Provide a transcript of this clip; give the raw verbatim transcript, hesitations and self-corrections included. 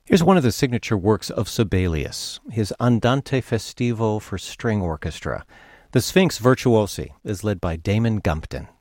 Here's one of the signature works of Sibelius, his Andante Festivo for string orchestra. The Sphinx Virtuosi is led by Damon Gumpton.